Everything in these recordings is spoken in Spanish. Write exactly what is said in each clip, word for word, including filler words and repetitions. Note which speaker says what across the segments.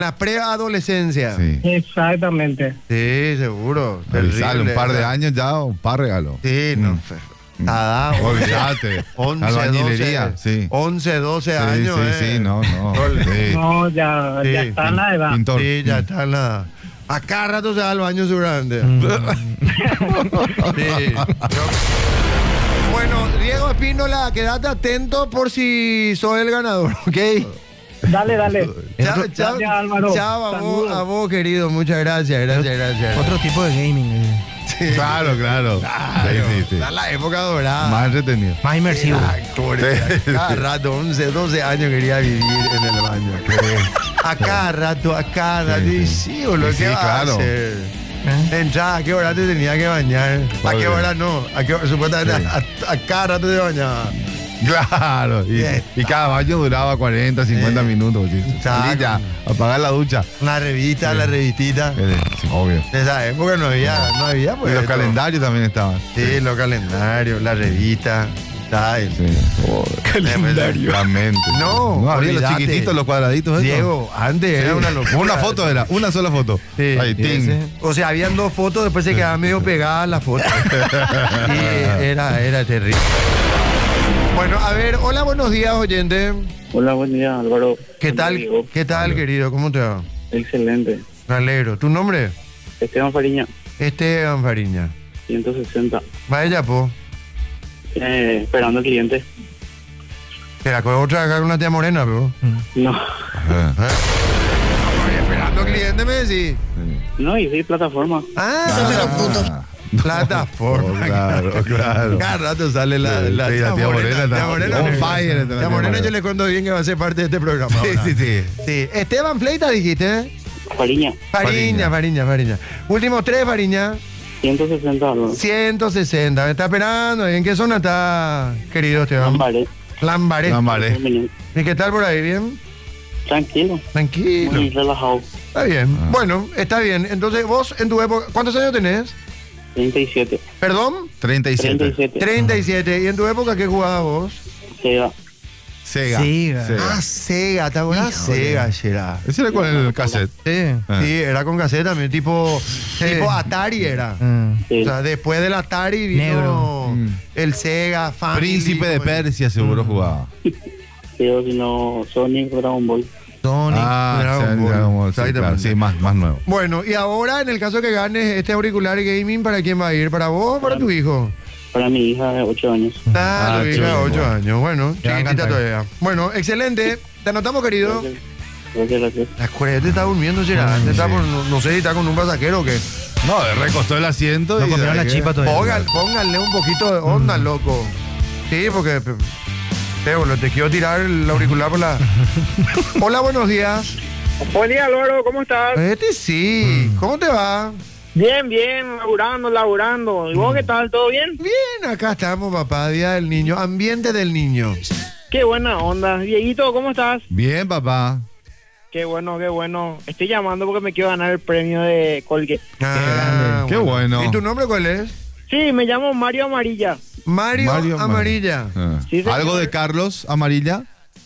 Speaker 1: La preadolescencia.
Speaker 2: Sí.
Speaker 3: Exactamente.
Speaker 1: Sí, seguro.
Speaker 2: Sale un par de
Speaker 1: o sea,
Speaker 2: años ya, un par regaló.
Speaker 1: Sí, no.
Speaker 2: Mm.
Speaker 1: Nada,
Speaker 2: Olvídate.
Speaker 1: once,
Speaker 2: Albañilería,
Speaker 1: doce,
Speaker 2: sí.
Speaker 1: once, doce
Speaker 2: Sí,
Speaker 1: años.
Speaker 2: sí,
Speaker 1: eh.
Speaker 2: sí, no, no. Sí.
Speaker 3: No, ya, ya
Speaker 1: Sí,
Speaker 3: está en la edad.
Speaker 2: Pintor.
Speaker 1: Sí, ya está en la... A cada rato se va al baño seguramente. Sí. Bueno, Diego Espínola, quédate atento por si soy el ganador, ¿ok?
Speaker 3: Dale, dale.
Speaker 1: Chao,
Speaker 3: Otro-
Speaker 1: chao,
Speaker 3: Gracias, Álvaro.
Speaker 1: chao a vos,
Speaker 3: Saludos.
Speaker 1: a vos, querido. Muchas gracias, gracias, gracias.
Speaker 4: Otro tipo de gaming. eh.
Speaker 2: Claro, claro.
Speaker 1: Claro,
Speaker 2: Sí, sí, sí.
Speaker 1: está la época dorada.
Speaker 2: Más entretenido.
Speaker 4: Más inmersivo.
Speaker 1: Ay, pobre,
Speaker 2: Sí.
Speaker 1: a cada rato, once, doce años quería vivir en el baño. A cada rato, a cada rato.
Speaker 2: Sí,
Speaker 1: Y
Speaker 2: sí.
Speaker 1: sí, boludo,
Speaker 2: Sí,
Speaker 1: ¿qué
Speaker 2: sí,
Speaker 1: va a
Speaker 2: claro.
Speaker 1: hacer?
Speaker 4: ¿Eh?
Speaker 1: Entrada, ¿a qué hora te tenía que bañar? ¿A qué
Speaker 2: Obvio.
Speaker 1: hora no? ¿A qué hora? Supuestamente
Speaker 2: Sí.
Speaker 1: a, a cada rato te bañaba.
Speaker 2: Claro. Y,
Speaker 1: Bien.
Speaker 2: y cada baño duraba cuarenta, cincuenta
Speaker 1: Sí.
Speaker 2: minutos. ¿Sí?
Speaker 1: Exacto.
Speaker 2: Salí ya, apagar la ducha.
Speaker 1: Una revista, la revistita.
Speaker 2: Eh, sí, obvio.
Speaker 1: De esa época no había, no había pues.
Speaker 2: Y los
Speaker 1: esto.
Speaker 2: calendarios también estaban.
Speaker 1: Sí, los calendarios, la revista. ¿Sabes?
Speaker 2: Sí.
Speaker 1: Calendario.
Speaker 2: La mente.
Speaker 1: No,
Speaker 2: no había los
Speaker 1: olvídate.
Speaker 2: chiquititos, los cuadraditos. esos.
Speaker 1: Diego, antes
Speaker 2: Sí.
Speaker 1: era una locura.
Speaker 2: Una foto era, una sola foto.
Speaker 1: Sí.
Speaker 2: Ahí, ting.
Speaker 4: Ese.
Speaker 1: O sea, habían dos fotos, después se quedaba medio pegada la foto. Y era, era terrible. Bueno, a ver, hola, buenos días, oyente.
Speaker 5: Hola, buen día, Álvaro.
Speaker 1: ¿Qué tal?
Speaker 5: Diego.
Speaker 1: ¿Qué tal, querido? ¿Cómo te va?
Speaker 5: Excelente.
Speaker 1: Me alegro. ¿Tu nombre?
Speaker 5: Esteban Fariña,
Speaker 1: Esteban Fariña.
Speaker 5: ciento sesenta.
Speaker 1: Vaya, po.
Speaker 5: Eh, esperando cliente.
Speaker 1: Espera, ¿puedo trabajar con una tía morena, pero?
Speaker 5: No.
Speaker 2: Ajá.
Speaker 1: Esperando cliente, me decís.
Speaker 5: No, y sí, plataforma.
Speaker 1: Ah,
Speaker 2: Ah,
Speaker 1: plataforma.
Speaker 2: Oh, claro, claro.
Speaker 1: Cada rato sale la,
Speaker 2: Sí,
Speaker 1: la,
Speaker 2: sí, la tía Morena está
Speaker 1: tía Morena.
Speaker 2: on
Speaker 1: me-
Speaker 2: fire, la tía
Speaker 1: Tía Morena,
Speaker 2: Morena.
Speaker 1: yo le cuento bien que va a ser parte de este programa.
Speaker 2: Sí,
Speaker 1: ahora.
Speaker 2: sí, sí.
Speaker 1: Sí. Esteban Fleita, dijiste, ¿eh?
Speaker 5: Fariña,
Speaker 1: Fariña, Fariña, Fariña. Últimos tres, Fariña.
Speaker 5: ciento sesenta, Álvaro.
Speaker 1: ciento sesenta. Me está esperando. ¿En qué zona está, querido Esteban?
Speaker 5: Lambaré.
Speaker 1: Lambaré.
Speaker 2: Lambaré.
Speaker 1: ¿Y qué tal por ahí? ¿Bien?
Speaker 5: Tranquilo,
Speaker 1: Tranquilo.
Speaker 5: muy relajado.
Speaker 1: Está bien.
Speaker 2: Ah.
Speaker 1: Bueno, está bien. Entonces, vos en tu época, ¿cuántos años tenés?
Speaker 5: treinta y siete.
Speaker 1: ¿Perdón?
Speaker 2: treinta y siete.
Speaker 5: treinta y siete.
Speaker 1: treinta y siete. ¿Y en tu época qué jugabas vos?
Speaker 5: Sega.
Speaker 2: Sega.
Speaker 4: Sega.
Speaker 1: Ah, Sega, ¿te acordás? Sega, era.
Speaker 2: Ese era con el cassette.
Speaker 4: Sí.
Speaker 2: Ah.
Speaker 1: Sí, era con cassette también, tipo,
Speaker 4: Sí.
Speaker 1: tipo Atari era.
Speaker 4: Ah.
Speaker 5: Sí.
Speaker 1: O sea, después del Atari vino
Speaker 4: Negro.
Speaker 2: Mm.
Speaker 1: el Sega, Family.
Speaker 2: Príncipe de
Speaker 1: como-
Speaker 2: Persia seguro jugaba.
Speaker 5: Pero si no, Sonic, Dragon Ball.
Speaker 1: Sonic,
Speaker 2: Ah,
Speaker 1: Dragon
Speaker 2: sí,
Speaker 1: Ball.
Speaker 2: Dragon Ball, sí,
Speaker 1: Exactamente.
Speaker 2: claro, sí, más, más nuevo.
Speaker 1: Bueno, y ahora en el caso que ganes este auricular gaming, ¿para quién va a ir? ¿Para vos o para tu hijo?
Speaker 5: Para mi hija de ocho años.
Speaker 1: Ah,
Speaker 2: Ah,
Speaker 1: tu hija,
Speaker 2: chulo,
Speaker 1: ocho
Speaker 2: bueno.
Speaker 1: años. Bueno,
Speaker 4: Ya va a
Speaker 1: chiquitita
Speaker 4: cantar.
Speaker 1: todavía. Bueno, excelente. Te anotamos, querido.
Speaker 5: Gracias, gracias. gracias.
Speaker 1: La escuela te está durmiendo, será. Te está por- no, no sé si está con un pasajero o qué.
Speaker 2: No, recostó el asiento
Speaker 4: No
Speaker 2: y...
Speaker 4: comieron la
Speaker 2: ¿qué?
Speaker 4: chipa todavía.
Speaker 1: Pónganle, pónganle un poquito de onda, loco. Sí, porque... pe- pe- bueno, te quiero tirar el auricular por la... Hola, buenos días.
Speaker 3: Buen día, Álvaro, ¿cómo estás?
Speaker 1: Este sí. ¿Cómo te va?
Speaker 3: Bien, bien, laburando, laburando. ¿Y vos qué tal? ¿Todo bien?
Speaker 1: Bien, acá estamos, papá. Día del niño. Ambiente del niño.
Speaker 3: Qué buena onda. Dieguito, ¿cómo estás?
Speaker 2: Bien, papá.
Speaker 3: Qué bueno, qué bueno. Estoy llamando porque me quiero ganar el premio de Colgate.
Speaker 1: Ah,
Speaker 2: Qué bueno.
Speaker 1: ¿Y tu nombre cuál es?
Speaker 3: Sí, me llamo Mario Amarilla.
Speaker 1: Mario,
Speaker 2: Mario
Speaker 1: Amarilla.
Speaker 2: Ah.
Speaker 3: Sí, señor.
Speaker 2: ¿Algo de Carlos Amarilla?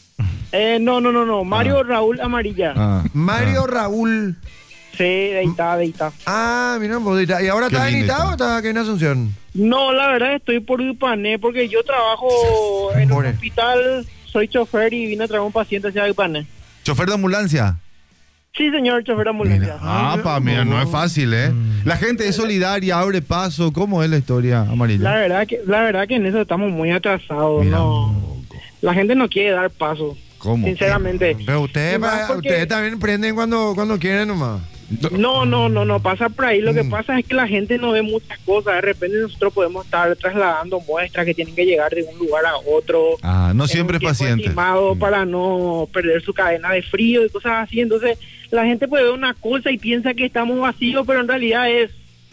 Speaker 3: Eh, no, no, no, no. Mario
Speaker 2: Ah.
Speaker 3: Raúl Amarilla.
Speaker 2: Ah.
Speaker 1: Mario
Speaker 2: Ah.
Speaker 1: Raúl.
Speaker 3: Sí, de ahí está, de ahí está.
Speaker 1: Ah, mira un poquito. ¿Y ahora
Speaker 2: Qué
Speaker 1: estás en
Speaker 2: lindo
Speaker 1: Itá o
Speaker 2: está.
Speaker 1: estás aquí en Asunción?
Speaker 3: No, la verdad estoy por Ipané porque yo trabajo en
Speaker 1: Por
Speaker 3: un
Speaker 1: el-
Speaker 3: hospital, soy chofer y vine a traer un paciente hacia Ipané.
Speaker 2: ¿Chofer de ambulancia?
Speaker 3: Sí, señor, chofer de ambulancia.
Speaker 2: Ah, pa, mira, no es fácil, ¿eh? La gente es solidaria, abre paso. ¿Cómo es la historia
Speaker 3: La
Speaker 2: amarilla?
Speaker 3: verdad que la verdad que en eso estamos muy atrasados,
Speaker 2: Mira,
Speaker 3: no. La gente no quiere dar paso,
Speaker 2: ¿Cómo?
Speaker 3: sinceramente.
Speaker 1: Pero ustedes,
Speaker 3: Y más
Speaker 1: pa-
Speaker 3: porque-
Speaker 1: ustedes también prenden cuando, cuando quieren nomás.
Speaker 3: No, no, no, no pasa por ahí. Lo que
Speaker 1: Mm.
Speaker 3: pasa es que la gente no ve muchas cosas. De repente nosotros podemos estar trasladando muestras que tienen que llegar de un lugar a otro.
Speaker 2: Ah, no
Speaker 3: en
Speaker 2: siempre
Speaker 3: un
Speaker 2: es
Speaker 3: tiempo
Speaker 2: paciente.
Speaker 3: estimado
Speaker 2: Mm.
Speaker 3: para no perder su cadena de frío y cosas así. Entonces la gente puede ver una cosa y piensa que estamos vacíos, pero en realidad es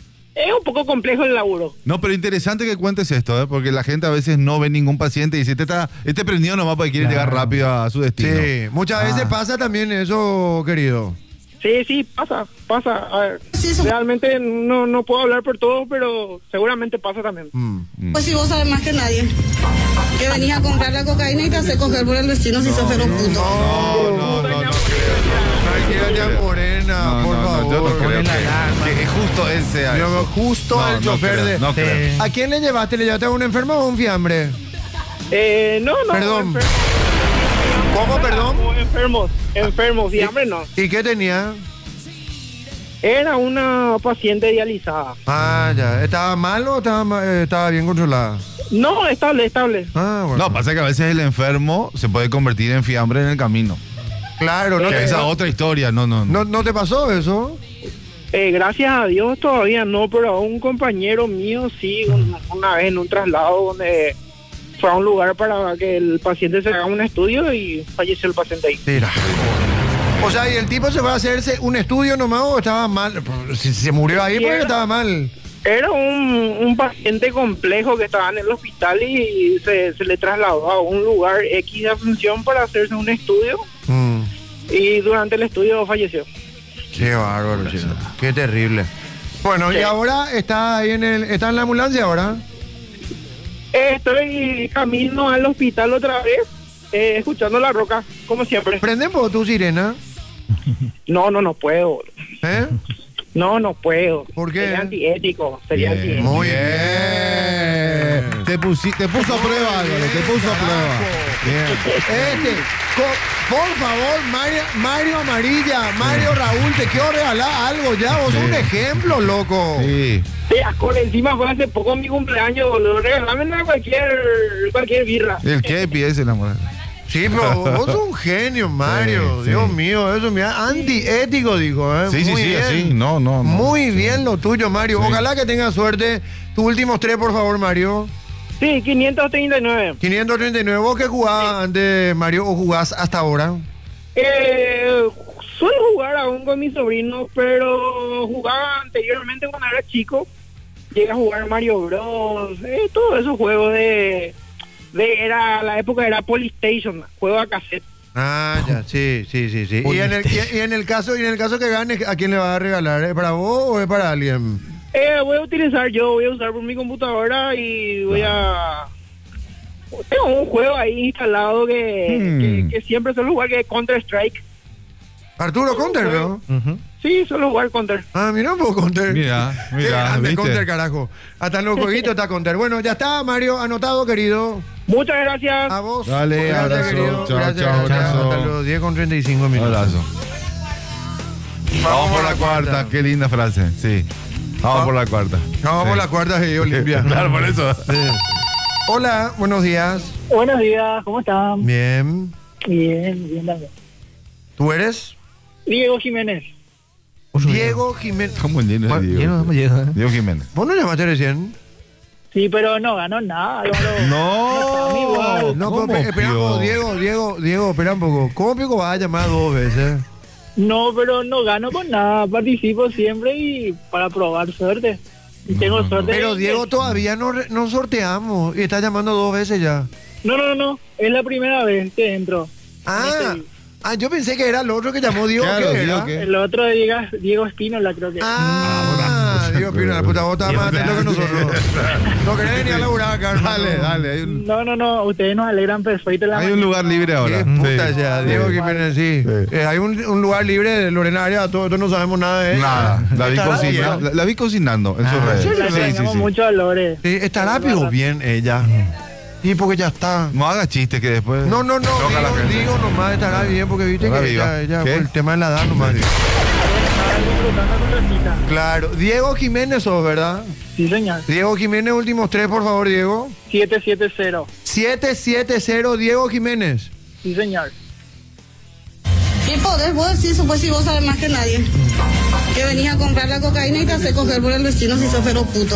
Speaker 3: es un poco complejo el laburo.
Speaker 2: No, pero interesante que cuentes esto, ¿eh? Porque la gente a veces no ve ningún paciente y dice, este, está, este prendido nomás porque quiere
Speaker 4: Claro.
Speaker 2: llegar rápido a su destino.
Speaker 1: Sí, muchas
Speaker 2: Ah.
Speaker 1: veces pasa también eso, querido.
Speaker 3: Sí, sí, pasa, pasa. A ver, realmente no, no puedo hablar por todos, pero seguramente pasa también.
Speaker 1: Mm.
Speaker 6: Pues si vos sabes más que nadie. Que venís a comprar la cocaína y te hace coger por el vecino si sos pero puto.
Speaker 2: No, no, no, no creo.
Speaker 1: No hay cualquiera de Morena,
Speaker 2: No,
Speaker 1: por
Speaker 2: no, no,
Speaker 1: favor.
Speaker 2: yo no creo
Speaker 4: Ponen la
Speaker 2: que,
Speaker 4: alarma.
Speaker 2: que justo él sea
Speaker 1: Yo,
Speaker 2: eso.
Speaker 1: justo
Speaker 2: No,
Speaker 1: el
Speaker 2: no
Speaker 1: chofer
Speaker 2: creo,
Speaker 1: de...
Speaker 2: no creo.
Speaker 1: ¿A quién le llevaste? ¿Le llevaste a un enfermo o a un fiambre?
Speaker 3: Eh, no, no.
Speaker 1: Perdón.
Speaker 3: enfer-
Speaker 1: ¿Cómo, perdón?
Speaker 3: No, enfermos, enfermos, y hambre no.
Speaker 1: ¿Y qué tenía?
Speaker 3: Era una paciente dializada.
Speaker 1: Ah, ya. ¿Estaba mal o estaba, ma- eh, estaba bien controlada?
Speaker 3: No, estable, estable.
Speaker 1: Ah, bueno.
Speaker 2: No, pasa que a veces el enfermo se puede convertir en fiambre en el camino.
Speaker 1: Claro, no
Speaker 2: Que
Speaker 1: te,
Speaker 2: esa
Speaker 1: no,
Speaker 2: otra historia, no, no.
Speaker 1: no, ¿no te pasó eso?
Speaker 3: Eh, gracias a Dios todavía no, pero a un compañero mío sí, un- una vez en un traslado donde fue a un lugar para que el paciente se haga un estudio y falleció el paciente ahí.
Speaker 1: Mira. O sea, ¿y el tipo se fue a hacerse un estudio nomás o estaba mal? Si se murió ahí porque estaba mal.
Speaker 3: Era un, un paciente complejo que estaba en el hospital y se, se le trasladó a un lugar X de Asunción para hacerse un estudio
Speaker 1: Mm,
Speaker 3: y durante el estudio falleció.
Speaker 1: qué bárbaro, chico. Qué terrible. Bueno, y
Speaker 3: Sí.
Speaker 1: ahora está ahí en el... ¿Está en la ambulancia ahora?
Speaker 3: Eh, estoy camino al hospital otra vez, eh, escuchando La Roca, como siempre.
Speaker 1: ¿Prende un poco tu sirena?
Speaker 3: No, no, no puedo.
Speaker 1: ¿Eh?
Speaker 3: No, no puedo.
Speaker 1: ¿Por qué?
Speaker 3: Sería antiético. Sería
Speaker 2: Bien,
Speaker 3: antiético.
Speaker 1: Muy
Speaker 2: bien. Te, pusi- te puso a prueba, Álvaro, te puso a prueba. Bien.
Speaker 1: Este, co- por favor, Mario, Mario Amarilla, Mario Raúl, te quiero regalar algo ya. Vos sos un ejemplo, loco.
Speaker 2: Sí.
Speaker 3: Sí, con encima fue hace poco mi cumpleaños, boludo. Regálame una cualquier, cualquier birra.
Speaker 2: El Kepi es el amor.
Speaker 1: Sí, pero vos sos un genio, Mario.
Speaker 2: Sí,
Speaker 1: Dios
Speaker 2: sí.
Speaker 1: mío, eso mira, antiético, dijo. ¿eh?
Speaker 2: Sí, sí,
Speaker 1: Muy
Speaker 2: sí,
Speaker 1: bien.
Speaker 2: así. No, no, no.
Speaker 1: Muy bien lo tuyo, Mario.
Speaker 2: Sí.
Speaker 1: Ojalá que tengas suerte. Tus últimos tres, por favor, Mario.
Speaker 3: Sí, quinientos treinta y nueve.
Speaker 1: quinientos treinta y nueve. ¿Vos qué jugabas antes, Mario, o jugás hasta ahora?
Speaker 3: Eh, suelo jugar aún con mis sobrinos, pero jugaba anteriormente cuando era chico. Llegué a jugar Mario Bros. Eh, todos esos juegos de... de era la época era Polystation, juego a cassette.
Speaker 1: Ah, ya, sí, sí, sí, sí. Y en, el, y, y en el caso, y en el caso que ganes, ¿a quién le vas a regalar? ¿Es para vos o es para alguien?
Speaker 3: Eh, voy a utilizar yo, voy a usar por mi computadora y voy a... Tengo un juego ahí instalado que,
Speaker 2: Hmm.
Speaker 3: que, que siempre suelo jugar, que es Counter-Strike.
Speaker 1: Arturo Counter, ¿no?
Speaker 4: Ujú.
Speaker 3: Sí, suelo jugar Counter.
Speaker 1: Ah, mira un poco Counter.
Speaker 2: Mira,
Speaker 1: Qué
Speaker 2: mira,
Speaker 1: grande
Speaker 2: ¿viste?
Speaker 1: Counter, carajo. Hasta en los jueguitos está Counter. Bueno, ya está, Mario, anotado, querido.
Speaker 3: Muchas gracias.
Speaker 1: A vos.
Speaker 2: Dale,
Speaker 1: Gracias,
Speaker 2: abrazo.
Speaker 1: querido.
Speaker 2: Chao,
Speaker 1: Gracias,
Speaker 2: chao,
Speaker 1: gracias.
Speaker 2: abrazo.
Speaker 1: Hasta los diez con treinta y cinco
Speaker 2: Un
Speaker 1: minutos.
Speaker 2: abrazo. Vamos por la cuarta, qué linda frase. Sí. Vamos por la cuarta.
Speaker 1: Vamos por
Speaker 2: Sí.
Speaker 1: la cuarta de Olimpia.
Speaker 2: Claro, por eso.
Speaker 1: Sí. Hola, buenos días.
Speaker 3: Buenos días, ¿cómo están?
Speaker 1: Bien.
Speaker 3: Bien, bien también.
Speaker 1: ¿Tú eres?
Speaker 3: Diego Jiménez.
Speaker 1: Diego Jiménez.
Speaker 2: ¿Cómo el Diego?
Speaker 4: Bueno,
Speaker 2: Diego,
Speaker 4: Diego, ¿cómo llega?
Speaker 2: Diego Jiménez.
Speaker 1: ¿Vos no llamaste recién?
Speaker 3: Sí, pero no ganó nada. Álvaro.
Speaker 2: No.
Speaker 3: igual.
Speaker 1: No,
Speaker 2: ¿Cómo,
Speaker 1: pero espera un
Speaker 2: Pío?
Speaker 1: poco, Diego, Diego, Diego, espera un poco. ¿Cómo Pico vas a llamar dos veces?
Speaker 3: No, pero no gano con nada. Participo siempre y para probar suerte. Y tengo suerte.
Speaker 1: Pero
Speaker 3: de-
Speaker 1: Diego, todavía no, re- no sorteamos y está llamando dos veces ya.
Speaker 3: No, no, no. Es la primera vez que entro.
Speaker 1: Ah, ah, yo pensé que era el otro que llamó Diego.
Speaker 2: Claro,
Speaker 1: ¿qué
Speaker 2: Diego,
Speaker 1: era?
Speaker 2: ¿qué?
Speaker 3: El otro de Diego, Diego Espínola, creo que.
Speaker 1: Ah, Diego Pino, la puta, vos estás más atento que nosotros. No querés venir a laburar acá, hermano.
Speaker 2: Dale, dale. Hay un,
Speaker 3: No, no, no. Ustedes nos alegran perfecto. La
Speaker 2: hay un
Speaker 3: mañana.
Speaker 2: lugar libre ahora.
Speaker 1: Qué puta
Speaker 2: Sí.
Speaker 1: ya, Diego
Speaker 2: Sí.
Speaker 1: Jiménez, sí.
Speaker 2: Sí.
Speaker 1: Eh, hay un, un lugar libre de Lorena Arias, todos todos no sabemos nada de ella.
Speaker 2: Nada, la vi,
Speaker 1: Estará
Speaker 2: cocina-
Speaker 1: bien.
Speaker 2: la, la vi cocinando en sus
Speaker 1: Ah,
Speaker 2: redes.
Speaker 1: ¿en serio?
Speaker 3: Le
Speaker 2: Sí, sí,
Speaker 3: tenemos
Speaker 2: sí.
Speaker 3: muchos valores.
Speaker 1: Sí, estará pero bien ella. Sí, porque ya está.
Speaker 2: No haga chistes que después.
Speaker 1: No, no, no,
Speaker 2: choca a la
Speaker 1: digo,
Speaker 2: gente.
Speaker 1: digo nomás estará bien porque viste
Speaker 2: Estará
Speaker 1: que
Speaker 2: viva.
Speaker 1: ella, ella
Speaker 2: ¿Qué?
Speaker 1: por el tema de la edad nomás.
Speaker 3: Disfrutando con Rosita.
Speaker 1: Claro, Diego Jiménez sos, ¿verdad?
Speaker 3: Sí, señor.
Speaker 1: Diego Jiménez, últimos tres, por favor, Diego.
Speaker 3: siete siete cero.
Speaker 1: siete siete cero, Diego Jiménez.
Speaker 3: Sí, señor.
Speaker 6: ¿Qué podés vos decir eso? Pues si vos sabes más que nadie. Que venís a comprar la cocaína y te hace coger por el vecino si sos pero puto.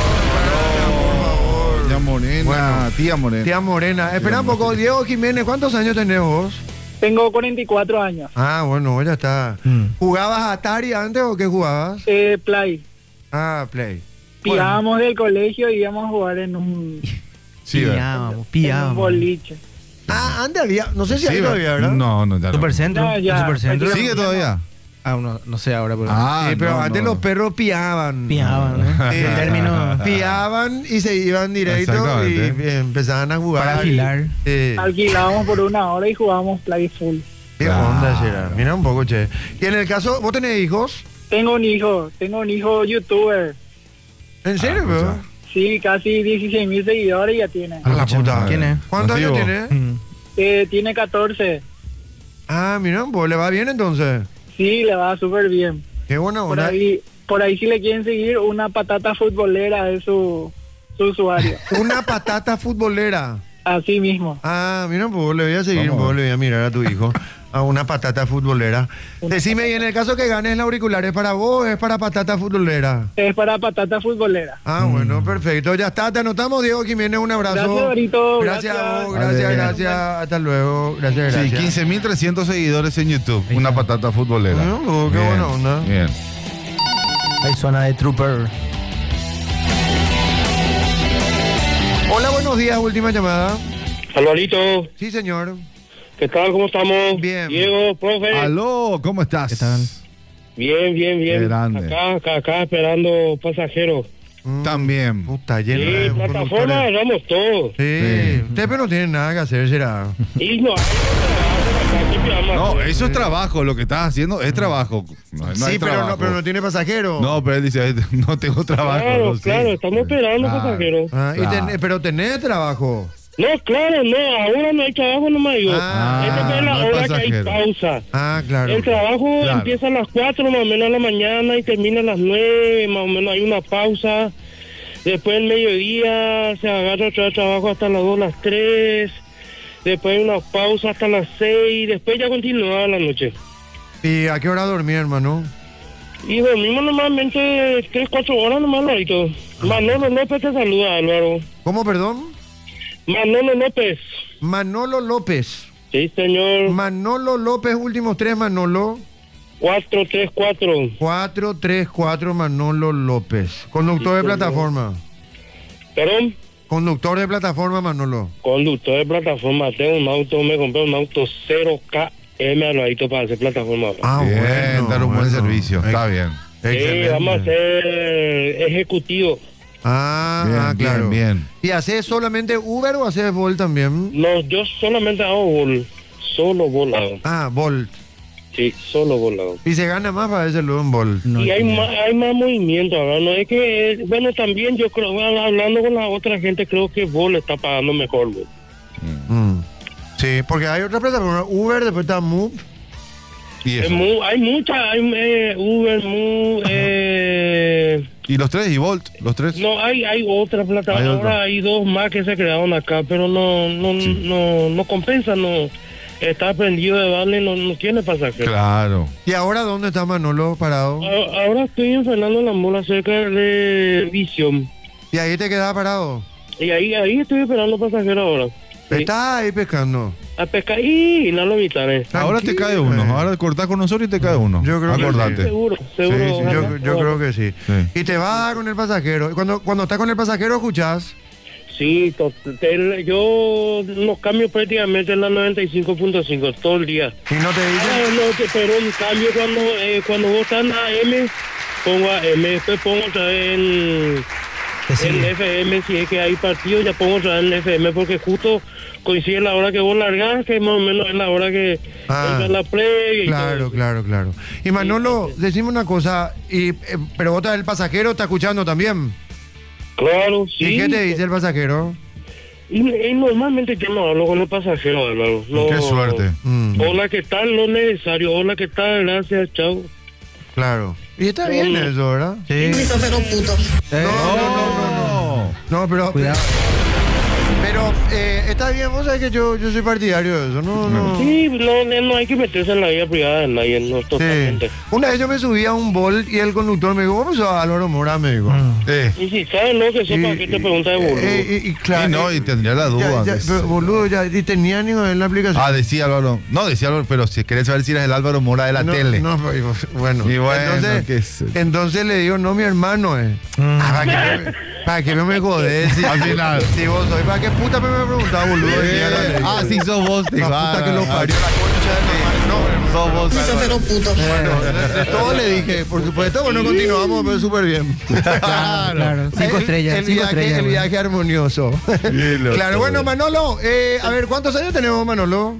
Speaker 2: Tía Morena,
Speaker 1: Bueno.
Speaker 2: tía Morena.
Speaker 1: Tía Morena. Espera un poco, Diego Jiménez, ¿cuántos años tenés vos?
Speaker 3: Tengo cuarenta y cuatro años.
Speaker 1: Ah, bueno, ya está.
Speaker 4: Mm.
Speaker 1: ¿Jugabas Atari antes o qué jugabas?
Speaker 3: Eh, Play.
Speaker 1: Ah, Play.
Speaker 3: Pillábamos del colegio y íbamos a jugar en un,
Speaker 2: Sí, ¿verdad?
Speaker 4: Pillábamos,
Speaker 3: en un
Speaker 4: pillábamos.
Speaker 3: boliche.
Speaker 1: Ah, antes había, no sé si
Speaker 2: Sí,
Speaker 1: hay todavía, ¿verdad?
Speaker 2: No, no, ya no.
Speaker 4: Supercentro.
Speaker 3: No, ya.
Speaker 4: Supercentro.
Speaker 2: ¿Sigue todavía?
Speaker 4: Ah, no, no sé ahora, pero.
Speaker 2: Ah,
Speaker 1: Sí, pero
Speaker 2: no,
Speaker 1: antes
Speaker 2: no.
Speaker 1: los perros piaban.
Speaker 4: Pillaban, ¿no?
Speaker 1: Sí.
Speaker 4: El término.
Speaker 1: Piaban y se iban directo y
Speaker 2: Exactamente.
Speaker 1: eh, empezaban a jugar.
Speaker 4: Para afilar.
Speaker 1: Sí.
Speaker 3: Alquilábamos por una hora y jugábamos Play full.
Speaker 1: ¿Qué
Speaker 2: Claro.
Speaker 1: onda será? Mira un poco, che. Y en el caso, ¿vos tenés hijos?
Speaker 3: Tengo un hijo, tengo un hijo youtuber.
Speaker 1: ¿En serio,
Speaker 2: Ah,
Speaker 1: bro?
Speaker 2: escucha.
Speaker 3: Sí, casi dieciséis mil seguidores ya tiene.
Speaker 1: A la puta.
Speaker 4: ¿Quién es?
Speaker 1: ¿Cuántos años
Speaker 2: Masivo.
Speaker 1: tiene?
Speaker 4: Mm.
Speaker 3: Eh, tiene catorce.
Speaker 1: Ah, mira, pues le va bien entonces.
Speaker 3: Sí, le va súper bien.
Speaker 1: Qué buena
Speaker 3: Por
Speaker 1: onda.
Speaker 3: ahí, por ahí si le quieren seguir, una patata futbolera es su, su usuario.
Speaker 1: Una patata futbolera.
Speaker 3: Así mismo.
Speaker 1: Ah, mira, pues le voy a seguir,
Speaker 2: Vamos a
Speaker 1: pues
Speaker 2: ver.
Speaker 1: le voy a mirar a tu hijo. A una patata futbolera.
Speaker 3: Una
Speaker 1: Decime, y en el caso que ganes el auricular, ¿es para vos o es para patata futbolera?
Speaker 3: Es para patata futbolera.
Speaker 1: Ah, bueno, perfecto. Ya está, te anotamos, Diego Jiménez, un abrazo.
Speaker 3: Gracias, Dorito.
Speaker 1: Gracias a
Speaker 3: Gracias.
Speaker 1: vos, gracias,
Speaker 2: Vale.
Speaker 1: gracias. Hasta luego. Gracias, gracias.
Speaker 2: Sí, quince mil trescientos seguidores en YouTube. Una patata futbolera.
Speaker 1: Ah, oh, qué
Speaker 2: Bien,
Speaker 1: buena onda.
Speaker 2: Bien.
Speaker 4: Hay zona de trooper.
Speaker 1: Hola, buenos días, última llamada.
Speaker 7: Alvarito,
Speaker 1: Sí, señor.
Speaker 7: ¿qué tal? ¿Cómo estamos?
Speaker 1: Bien.
Speaker 7: Diego, profe.
Speaker 2: Aló, ¿cómo estás?
Speaker 4: ¿Qué tal?
Speaker 7: Bien, bien,
Speaker 2: Qué
Speaker 7: bien.
Speaker 2: grande.
Speaker 7: Acá, acá, acá esperando pasajeros.
Speaker 1: Mm,
Speaker 2: También.
Speaker 1: Puta,
Speaker 7: Sí,
Speaker 1: lleno de
Speaker 7: plataforma
Speaker 1: conductores.
Speaker 7: agarramos todo.
Speaker 1: Sí,
Speaker 2: Sí.
Speaker 1: usted pero no tiene nada que hacer, será.
Speaker 7: Y no hay acá, ¿qué vamos a
Speaker 2: No,
Speaker 7: hacer?
Speaker 2: eso es trabajo. Lo que estás haciendo es trabajo. No, no
Speaker 1: sí,
Speaker 2: hay
Speaker 1: pero
Speaker 2: trabajo.
Speaker 1: no, pero no tiene pasajero.
Speaker 2: No, pero él dice, no tengo trabajo.
Speaker 7: Claro,
Speaker 2: no, sí.
Speaker 7: claro, estamos esperando
Speaker 2: Claro.
Speaker 7: pasajeros.
Speaker 1: Ah, y
Speaker 2: Claro.
Speaker 1: ten- pero tenés trabajo.
Speaker 7: No, claro, no, ahora no hay trabajo, no me digo.
Speaker 1: Ah,
Speaker 7: Esta es la
Speaker 2: no hay
Speaker 7: hora que hay
Speaker 2: pasajero.
Speaker 7: pausa.
Speaker 1: Ah, claro.
Speaker 7: El trabajo
Speaker 2: Claro.
Speaker 7: empieza a las cuatro más o menos de la mañana y termina a las nueve, más o menos hay una pausa. Después el mediodía se agarra otra vez trabajo hasta las dos, las tres. Después hay una pausa hasta las seis. Después ya continúa la noche.
Speaker 1: ¿Y a qué hora dormí, hermano?
Speaker 7: Y dormimos normalmente tres, cuatro horas nomás, Larito. Manolo López te saluda, Álvaro.
Speaker 1: ¿Cómo, perdón?
Speaker 7: Manolo López.
Speaker 1: Manolo López.
Speaker 7: Sí, señor.
Speaker 1: Manolo López, últimos tres, Manolo.
Speaker 7: cuatro tres cuatro.
Speaker 1: cuatro tres cuatro, Manolo López. Conductor de
Speaker 7: Sí, señor.
Speaker 1: plataforma.
Speaker 7: Perdón.
Speaker 1: Conductor de plataforma, Manolo.
Speaker 7: Conductor de plataforma. Tengo un auto, me compré un auto cero K M Alvarito para hacer plataforma ahora.
Speaker 1: Ah,
Speaker 2: Bien,
Speaker 1: bueno.
Speaker 2: dar un buen
Speaker 1: bueno.
Speaker 2: servicio. Está
Speaker 1: Ex-
Speaker 2: bien.
Speaker 7: Sí,
Speaker 1: Excelente.
Speaker 7: vamos a ser ejecutivo.
Speaker 1: Ah,
Speaker 2: Bien,
Speaker 1: ah, claro.
Speaker 2: bien, bien.
Speaker 1: ¿Y haces solamente Uber o haces Volt también?
Speaker 7: No, yo solamente hago bol. Solo bol hago.
Speaker 1: Ah, Volt.
Speaker 7: Sí, solo bol hago.
Speaker 1: Y se gana más para hacerlo en Volt.
Speaker 4: No,
Speaker 7: y hay
Speaker 4: no.
Speaker 7: más, hay más movimiento ahora, no es que, eh, bueno, también yo creo, hablando con la otra gente, creo que Bol está pagando mejor, güey.
Speaker 1: Mm. Sí, porque hay otra plataforma, Uber, después está Move.
Speaker 2: Y,
Speaker 7: Es
Speaker 2: eso.
Speaker 7: mu- hay muchas, hay eh, Uber, Mu, eh,
Speaker 2: y los tres, y Volt, los tres.
Speaker 7: no, hay hay otra plataforma,
Speaker 2: Hay otra.
Speaker 7: ahora hay dos más que se crearon acá, pero no no
Speaker 2: Sí.
Speaker 7: no no compensa, no, está prendido de vale, no, no tiene pasajeros.
Speaker 2: Claro.
Speaker 1: ¿Y ahora dónde está Manolo parado?
Speaker 7: A- Ahora estoy en Fernando La Mola, cerca de Visión.
Speaker 1: ¿Y ahí te quedaba parado?
Speaker 7: Y ahí ahí estoy esperando pasajeros ahora. Sí.
Speaker 1: Estás ahí pescando.
Speaker 7: A pescar y no lo evitaré.
Speaker 2: Ahora te
Speaker 1: Tranquilo,
Speaker 2: cae uno.
Speaker 1: eh.
Speaker 2: Ahora cortás con nosotros y te cae uno.
Speaker 1: Yo creo que
Speaker 2: Acordate.
Speaker 7: Seguro, seguro.
Speaker 2: Sí, sí,
Speaker 1: Yo,
Speaker 7: ojalá.
Speaker 1: yo creo que sí.
Speaker 2: Sí.
Speaker 1: Y te vas con el pasajero. Cuando, cuando estás con el pasajero, escuchás.
Speaker 7: Sí, to- te- yo los cambio prácticamente en la noventa y cinco punto cinco todo el día.
Speaker 1: Y no te
Speaker 7: Ah,
Speaker 1: dicen.
Speaker 7: no, te- pero un cambio cuando eh, cuando vos estás en A M, pongo A M, después pongo otra vez en,
Speaker 4: Te sigue.
Speaker 7: en F M, si es que hay partido, ya pongo otra vez en F M, porque justo coincide la hora que vos largás, que más o menos es la hora que
Speaker 1: Ah,
Speaker 7: entra la previa y todo
Speaker 1: Claro,
Speaker 7: eso.
Speaker 1: claro, claro. Y Manolo, decime una cosa. Y, eh, pero vos, el pasajero, está escuchando también.
Speaker 7: Claro, sí.
Speaker 1: ¿Y qué te dice el pasajero?
Speaker 7: Y, y normalmente yo no hablo con el pasajero, Álvaro. No.
Speaker 2: Qué suerte.
Speaker 1: Mm,
Speaker 7: Hola, ¿qué tal? Lo necesario. Hola, ¿qué tal? Gracias, chao.
Speaker 1: claro. Y está bien
Speaker 7: No, no.
Speaker 1: eso, ¿verdad?
Speaker 4: Sí.
Speaker 6: Si sos pero puto.
Speaker 4: Eh,
Speaker 1: No, no, no, no, no. No, pero.
Speaker 4: Cuidado.
Speaker 1: Pero eh, está bien, vos sabés que yo, yo soy partidario de eso, ¿no? no.
Speaker 7: Sí, no, no hay que meterse en la vida privada de nadie, no, totalmente.
Speaker 1: Sí. Una vez yo me subí a un Bolt y el conductor me dijo, ¿cómo se va Álvaro Mora? Me dijo.
Speaker 4: Mm.
Speaker 2: Eh,
Speaker 7: Y si sabes lo que sepa, ¿qué te pregunta de boludo?
Speaker 1: Eh, y, y claro.
Speaker 2: y no, y tendría la duda.
Speaker 1: ya, ya,
Speaker 2: que-
Speaker 1: pero, boludo, ya y tenía ni en la aplicación.
Speaker 2: Ah, decía Álvaro. No, decía Álvaro, pero si querés saber si eres el Álvaro Mora de la
Speaker 1: no,
Speaker 2: tele.
Speaker 1: No, pero, bueno.
Speaker 2: Y bueno,
Speaker 1: entonces,
Speaker 2: ¿qué es?
Speaker 1: entonces le digo, no, mi hermano es.
Speaker 4: Mm.
Speaker 1: Ah, ¿para qué, me- para qué no me jodés? Si,
Speaker 2: Al final.
Speaker 1: Si vos soy, ¿para qué puta me me preguntaba, boludo?
Speaker 2: Eh,
Speaker 1: Decía la ley.
Speaker 2: ah, sí, sos vos. te
Speaker 1: La
Speaker 2: digo,
Speaker 1: puta
Speaker 2: ah,
Speaker 1: que lo
Speaker 2: ah,
Speaker 1: parió, la concha de mi madre. No,
Speaker 2: Sos vos.
Speaker 6: Si sos
Speaker 2: Álvaro.
Speaker 6: pero puto.
Speaker 1: bueno, de, de todo le dije, por supuesto, bueno, continuamos, pero súper bien.
Speaker 4: Claro, claro. Cinco
Speaker 1: El-
Speaker 4: estrellas,
Speaker 1: El,
Speaker 4: cinco
Speaker 1: viaje,
Speaker 4: estrellas.
Speaker 1: el
Speaker 4: güey.
Speaker 1: viaje armonioso.
Speaker 2: Bien, loco.
Speaker 1: Claro, bueno, Manolo, eh, a ver, ¿cuántos años tenemos, Manolo?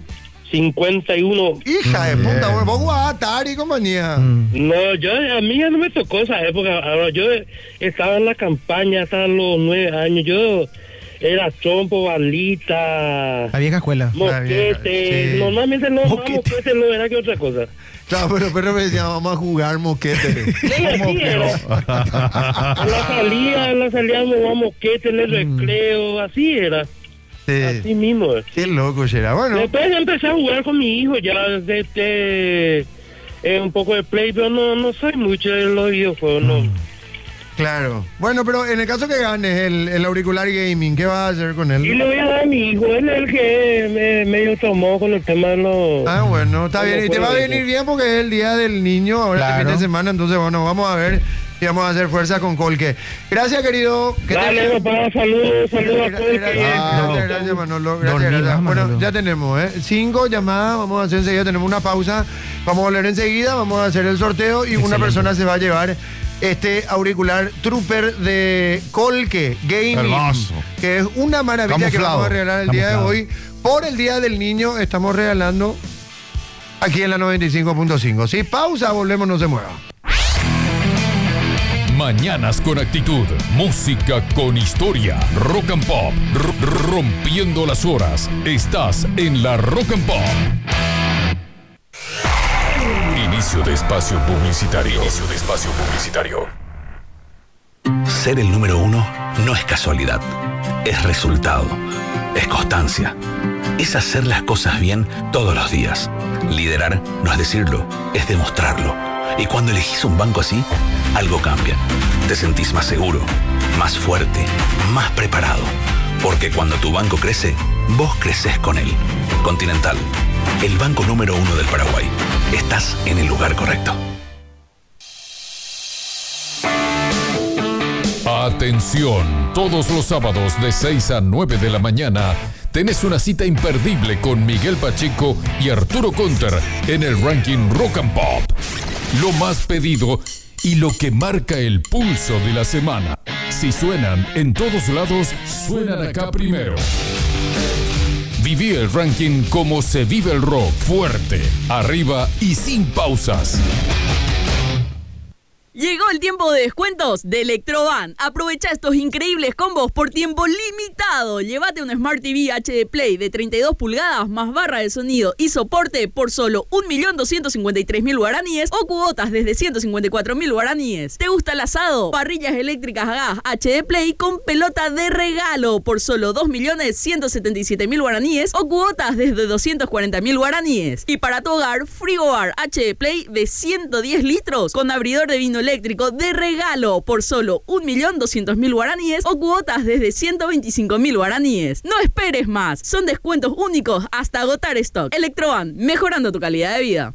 Speaker 7: cincuenta y uno.
Speaker 1: Hija de puta, bueno, vos jugabas Atari y compañía.
Speaker 7: No, yo, a mí ya no me tocó esa época. Ahora, yo estaba en la campaña hasta los nueve años. Yo era trompo, balita,
Speaker 4: La vieja escuela.
Speaker 7: moquete.
Speaker 1: Sí.
Speaker 7: Normalmente no, más
Speaker 4: Moquete.
Speaker 7: moquete no era que otra cosa.
Speaker 1: Claro, pero pero me decía, vamos a jugar moquete.
Speaker 7: Sí, así era. En la salida, en la salida me iba a moquete, en el recreo, así era. Así
Speaker 1: Sí.
Speaker 7: mismo.
Speaker 1: Qué loco será. Bueno,
Speaker 7: Después empecé a jugar con mi hijo ya de, de eh, un poco de play, pero no, no soy mucho de los videojuegos, no.
Speaker 1: claro. Bueno, pero en el caso que ganes el, el auricular gaming, ¿qué vas a hacer con
Speaker 7: Y
Speaker 1: él?
Speaker 7: le voy a dar a mi hijo, él es el que me, medio tomó con el tema de los...
Speaker 1: Ah, bueno, está
Speaker 7: No
Speaker 1: bien. Y te va a
Speaker 7: puedo
Speaker 1: venir bien porque es el día del niño, ahora este
Speaker 4: Claro.
Speaker 1: fin de semana, entonces bueno, vamos a ver si vamos a hacer fuerza con Colque. Gracias, querido. Que te-
Speaker 7: Dale, papá, saludos, saludos a
Speaker 1: Gra-
Speaker 7: Colque.
Speaker 1: Gracias,
Speaker 2: Ah,
Speaker 1: gracias, gracias, Manolo. Gracias,
Speaker 4: dormí
Speaker 1: gracias.
Speaker 4: más,
Speaker 1: Bueno,
Speaker 4: Manolo.
Speaker 1: ya tenemos, ¿eh? Cinco llamadas, vamos a hacer enseguida, tenemos una pausa, vamos a volver enseguida, vamos a hacer el sorteo y una
Speaker 4: Excelente.
Speaker 1: persona se va a llevar este auricular Trooper de Colque Gaming,
Speaker 2: Hermoso.
Speaker 1: que es una maravilla que
Speaker 2: Camuflado.
Speaker 1: vamos a regalar el día de
Speaker 4: Camuflado.
Speaker 1: hoy. Por el Día del Niño estamos regalando aquí en la noventa y cinco punto cinco. Sí, pausa, volvemos, no se mueva.
Speaker 8: Mañanas con actitud, música con historia, rock and pop, r- rompiendo las horas. Estás en la Rock and Pop. Inicio de espacio publicitario. Inicio de espacio publicitario.
Speaker 9: Ser el número uno no es casualidad, es resultado, es constancia, es hacer las cosas bien todos los días. Liderar no es decirlo, es demostrarlo. Y cuando elegís un banco así, algo cambia. Te sentís más seguro, más fuerte, más preparado. Porque cuando tu banco crece, vos creces con él. Continental, el banco número uno del Paraguay. Estás en el lugar correcto.
Speaker 8: Atención, todos los sábados de seis a nueve de la mañana tenés una cita imperdible con Miguel Pacheco y Arturo Conter en el ranking Rock and Pop. Lo más pedido y lo que marca el pulso de la semana. Si suenan en todos lados, suenan acá primero. Viví el ranking como se vive el rock, fuerte, arriba y sin pausas.
Speaker 10: Llegó el tiempo de descuentos de Electroban. Aprovecha estos increíbles combos por tiempo limitado. Llévate un Smart T V H D Play de treinta y dos pulgadas más barra de sonido y soporte por solo un millón doscientos cincuenta y tres mil guaraníes o cuotas desde ciento cincuenta y cuatro mil guaraníes. ¿Te gusta el asado? Parrillas eléctricas a gas H D Play con pelota de regalo por solo dos millones ciento setenta y siete mil guaraníes o cuotas desde doscientos cuarenta mil guaraníes. Y para tu hogar, frigobar H D Play de ciento diez litros con abridor de vino eléctrico de regalo por solo un millón doscientos mil guaraníes o cuotas desde ciento veinticinco mil guaraníes. No esperes más, son descuentos únicos hasta agotar stock. Electroban, mejorando tu calidad de vida.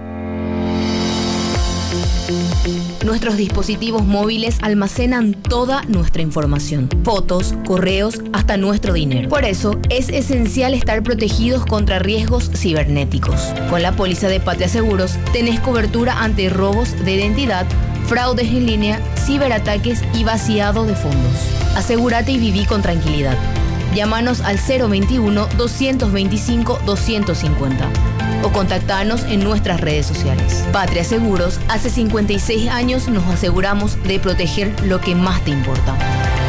Speaker 11: Nuestros dispositivos móviles almacenan toda nuestra información, fotos, correos, hasta nuestro dinero. Por eso, es esencial estar protegidos contra riesgos cibernéticos. Con la póliza de Patria Seguros, tenés cobertura ante robos de identidad, fraudes en línea, ciberataques y vaciado de fondos. Asegúrate y viví con tranquilidad. Llámanos al cero veintiuno, doscientos veinticinco, doscientos cincuenta o contactanos en nuestras redes sociales. Patria Seguros, hace cincuenta y seis años nos aseguramos de proteger lo que más te importa.